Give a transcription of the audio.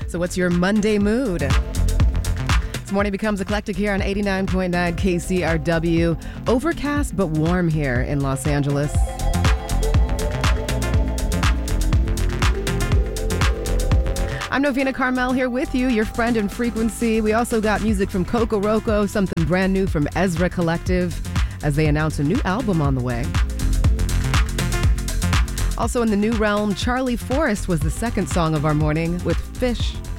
So what's your Monday mood? This morning becomes eclectic here on 89.9 KCRW. Overcast but warm here in Los Angeles. I'm Novena Carmel here with you, your friend in frequency. We also got music from Coco Roco, something brand new from Ezra Collective as they announce a new album on the way. Also in the new realm, Charlie Forrest was the second song of our morning with Fish.